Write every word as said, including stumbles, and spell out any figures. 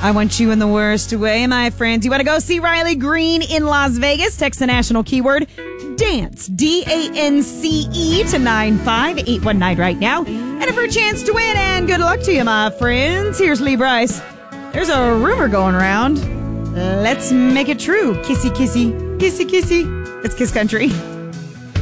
I want you in the worst way, my friends. You want to go see Riley Green in Las Vegas? Text the national keyword DANCE, D A N C E, to nine five eight one nine right now. And for a chance to win, and good luck to you, my friends. Here's Lee Brice. There's a rumor going around. Let's make it true. Kissy, kissy, kissy, kissy. It's Kiss Country.